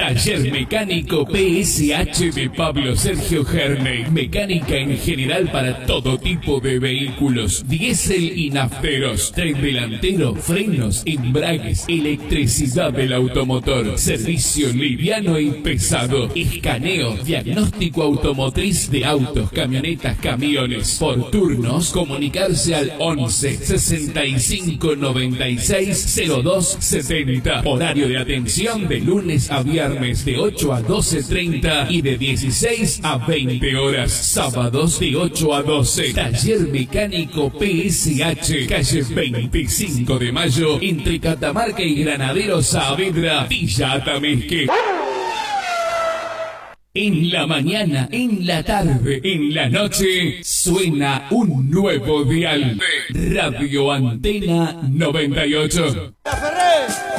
Taller Mecánico PSH de Pablo Sergio Herney. Mecánica en general para todo tipo de vehículos, diésel y nafteros, tren delantero, frenos, embragues, electricidad del automotor, servicio liviano y pesado, escaneo, diagnóstico automotriz de autos, camionetas, camiones. Por turnos, comunicarse al 11 65 96 02 70. Horario de atención de lunes a viernes de 8 a 12:30 y de 16 a 20 horas. Sábados de 8 a 12. Taller Mecánico PSH, calle 25 de Mayo, entre Catamarca y Granadero Saavedra, Villa Atameque. En la mañana, en la tarde, en la noche, suena un nuevo dial. Radio Antena 98.